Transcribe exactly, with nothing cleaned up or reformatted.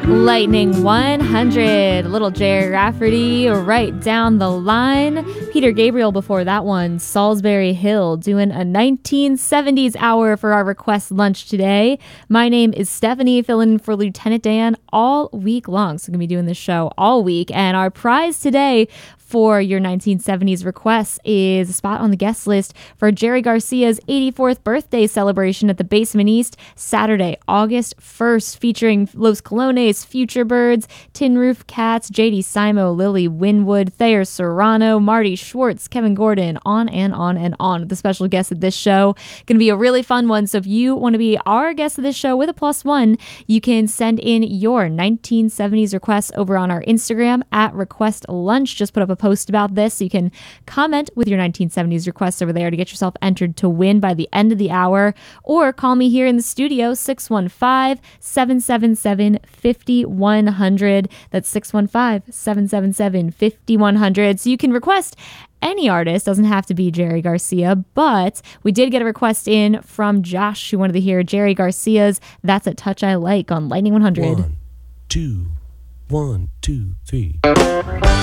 Lightning one hundred, little Jerry Rafferty right down the line. Peter Gabriel before that one, Salisbury Hill, doing a nineteen seventies hour for our request lunch today. My name is Stephanie, filling in for Lieutenant Dan all week long. So I'm going to be doing this show all week. And our prize today for your nineteen seventies requests is a spot on the guest list for Jerry Garcia's eighty-fourth birthday celebration at the Basement East, Saturday, August first, featuring Los Colones, Future Birds, Tin Roof Cats, J D Simo, Lily Winwood, Thayer Serrano, Marty Schwartz, Kevin Gordon, on and on and on. The special guest at this show. Going to be a really fun one. So if you want to be our guest of this show with a plus one, you can send in your nineteen seventies requests over on our Instagram at Request Lunch. Just put up a post about this so you can comment with your nineteen seventies requests over there to get yourself entered to win by the end of the hour, or call me here in the studio, six one five, seven seven seven, five one zero zero. That's six one five, seven seven seven, five one zero zero. So you can request any artist, doesn't have to be Jerry Garcia, but we did get a request in from Josh who wanted to hear Jerry Garcia's That's a Touch I Like on Lightning one hundred. One, two, one, two, three.